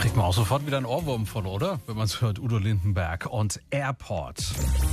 Kriegt man auch sofort wieder einen Ohrwurm von, oder? Wenn man es hört, Udo Lindenberg und Airport.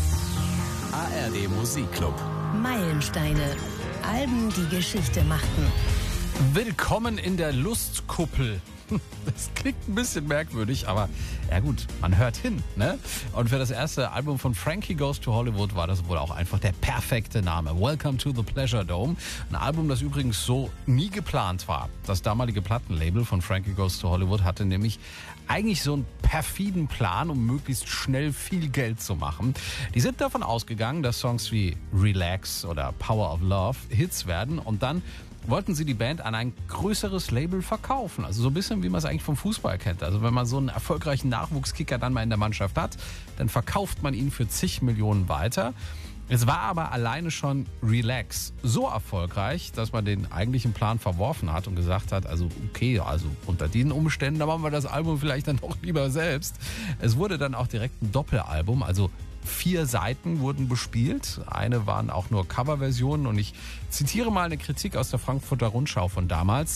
ARD Musikclub. Meilensteine. Alben, die Geschichte machten. Willkommen in der Lustkuppel. Das klingt ein bisschen merkwürdig, aber ja gut, man hört hin, ne? Und für das erste Album von Frankie Goes to Hollywood war das wohl auch einfach der perfekte Name. Welcome to the Pleasure Dome. Ein Album, das übrigens so nie geplant war. Das damalige Plattenlabel von Frankie Goes to Hollywood hatte nämlich eigentlich so einen perfiden Plan, um möglichst schnell viel Geld zu machen. Die sind davon ausgegangen, dass Songs wie Relax oder Power of Love Hits werden und dann wollten sie die Band an ein größeres Label verkaufen. Also so ein bisschen, wie man es eigentlich vom Fußball kennt. Also wenn man so einen erfolgreichen Nachwuchskicker dann mal in der Mannschaft hat, dann verkauft man ihn für zig Millionen weiter. Es war aber alleine schon Relax so erfolgreich, dass man den eigentlichen Plan verworfen hat und gesagt hat, also okay, also unter diesen Umständen, da machen wir das Album vielleicht dann doch lieber selbst. Es wurde dann auch direkt ein Doppelalbum, also 4 Seiten wurden bespielt. Eine waren auch nur Coverversionen und ich zitiere mal eine Kritik aus der Frankfurter Rundschau von damals.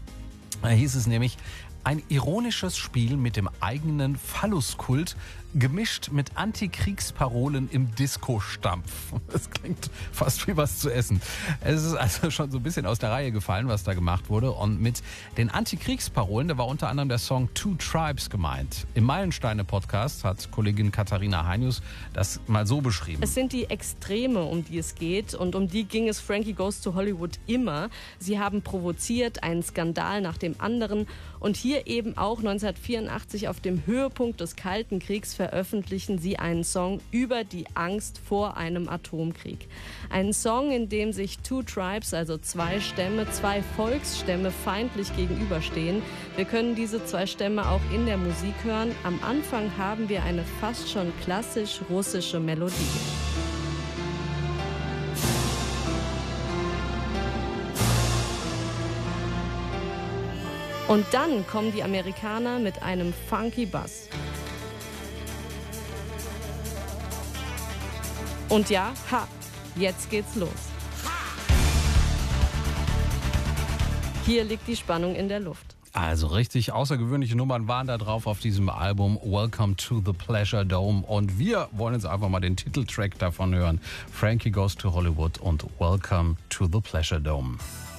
Da hieß es nämlich: ein ironisches Spiel mit dem eigenen Phalluskult, gemischt mit Antikriegsparolen im Disco-Stampf. Das klingt fast wie was zu essen. Es ist also schon so ein bisschen aus der Reihe gefallen, was da gemacht wurde. Und mit den Antikriegsparolen, da war unter anderem der Song Two Tribes gemeint. Im Meilensteine-Podcast hat Kollegin Katharina Heinius das mal so beschrieben. Es sind die Extreme, um die es geht, und um die ging es Frankie Goes to Hollywood immer. Sie haben provoziert, einen Skandal nach dem anderen, und hier eben auch 1984 auf dem Höhepunkt des Kalten Kriegs veröffentlichen sie einen Song über die Angst vor einem Atomkrieg. Einen Song, in dem sich Two Tribes, also 2 Stämme, 2 Volksstämme feindlich gegenüberstehen. Wir können diese 2 Stämme auch in der Musik hören. Am Anfang haben wir eine fast schon klassisch russische Melodie. Und dann kommen die Amerikaner mit einem funky Bass. Und ja, jetzt geht's los. Hier liegt die Spannung in der Luft. Also richtig außergewöhnliche Nummern waren da drauf auf diesem Album Welcome to the Pleasure Dome. Und wir wollen jetzt einfach mal den Titeltrack davon hören. Frankie Goes to Hollywood und Welcome to the Pleasure Dome.